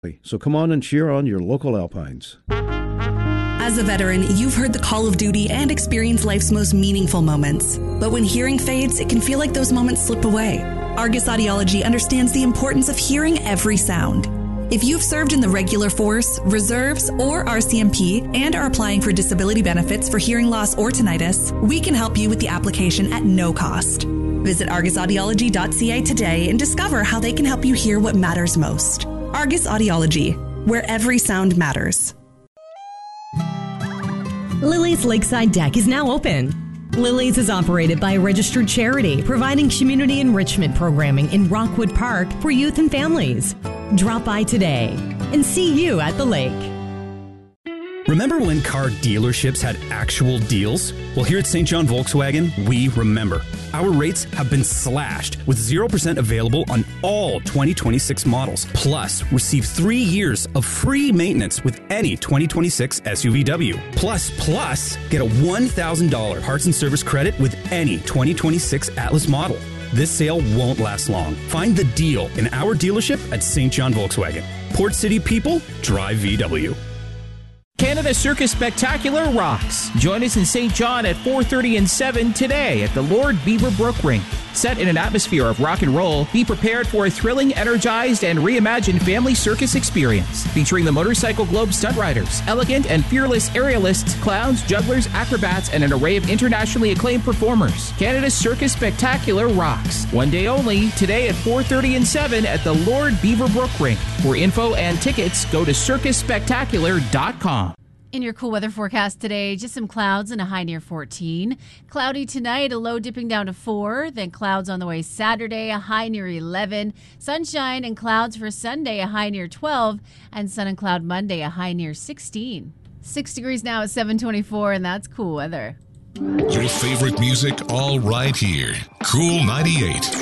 So come on and cheer on your local Alpines. As a veteran, you've heard the call of duty and experienced life's most meaningful moments. But when hearing fades, it can feel like those moments slip away. Argus Audiology understands the importance of hearing every sound. If you've served in the regular force, reserves, or RCMP and are applying for disability benefits for hearing loss or tinnitus, we can help you with the application at no cost. Visit argusaudiology.ca today and discover how they can help you hear what matters most. Argus Audiology, where every sound matters. Lily's Lakeside Deck is now open. Lily's is operated by a registered charity providing community enrichment programming in Rockwood Park for youth and families. Drop by today and see you at the lake. Remember when car dealerships had actual deals? Well, here at St. John Volkswagen, we remember. Our rates have been slashed with 0% available on all 2026 models. Plus, receive 3 years of free maintenance with any 2026 SUVW. Plus, get a $1,000 parts and service credit with any 2026 Atlas model. This sale won't last long. Find the deal in our dealership at St. John Volkswagen. Port City people, drive VW. Canada Circus Spectacular rocks. Join us in St. John at 4:30 and 7 today at the Lord Beaverbrook Rink. Set in an atmosphere of rock and roll, be prepared for a thrilling, energized, and reimagined family circus experience. Featuring the Motorcycle Globe stunt riders, elegant and fearless aerialists, clowns, jugglers, acrobats, and an array of internationally acclaimed performers. Canada Circus Spectacular rocks. One day only, today at 4:30 and 7 at the Lord Beaverbrook Rink. For info and tickets, go to circusspectacular.com. In your cool weather forecast today, just some clouds and a high near 14. Cloudy tonight, a low dipping down to 4. Then clouds on the way Saturday, a high near 11. Sunshine and clouds for Sunday, a high near 12. And sun and cloud Monday, a high near 16. 6 degrees now at 7:24, and that's cool weather. Your favorite music all right here. Cool 98.